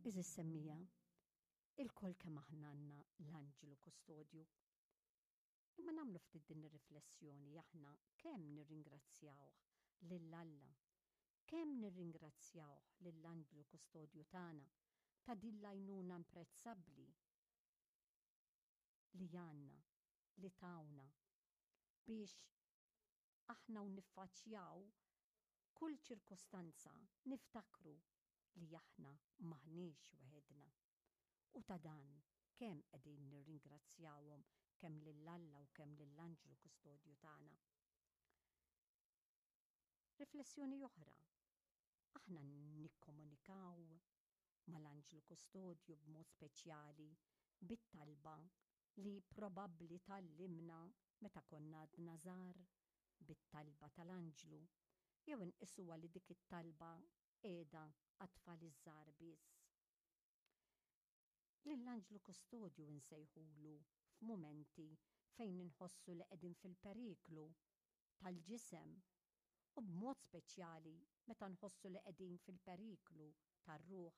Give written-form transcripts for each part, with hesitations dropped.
Iżis semmija, il-kol kemm aħna għandna l-Anġlu Kustodju. Imma nagħmlu ftit din ir-riflessjoni aħna kemm nirringrazzjawh lill-Alla, kemm nirringrazzjawh lill-Anġlu Kustodju tagħna ta' din l-għajnuna imprezzabbli li għandna, li tawna biex aħna niffaċċjaw kull ċirkostanza niftakru li aħna maħniex weħedna. U ta' dan kemm qegħdin nirringrazzjawhom kemm lill-Alla u kemm lill-Anġlu Kustodju tagħna. Riflessjoni oħra. Aħna nikkomunikaw mal-Anġlu Kustodju b'mod speċjali bit-talba li probabbli tallimna meta konna għadna żgħar bit-talba tal-Anġlu, jew inqisuha li dik it-talba qiegħda għat-tfal iż-żgħar biss. Lill-Anġlu Kustodju nsejħulu f'mumenti fejn inħossu li qegħdin fil-periklu tal-ġisem u b'mod speċjali meta nħossu li qegħdin fil-periklu tar-ruħ.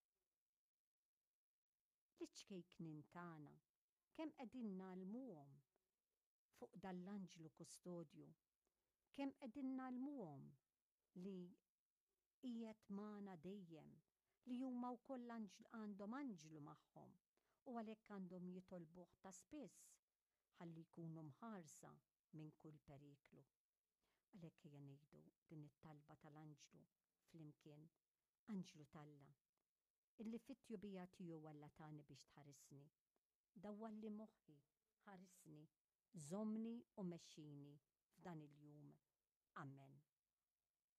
L-iċkejknin tagħna kemm qegħdin nagħlmuhom fuq dall-Anġlu Kustodju, kemm qegħdin nagħlmuhom li qiegħed magħna dejjem, li huma wkoll għandhom anġlu magħhom u għalhekk għandhom jitolbuh ta' spiss ħalli jkunu mħarsa minn kull periklu. Għalhekk ejja ngħidu din it-talba tal-Anġlu flimkien, Anġlu Talla, illi fit-tjubija tiegħu Alla tani biex tħarisni. Dawwalli moħħi, ħarisni, żommni u mexxini f'dan il-jum. Amen.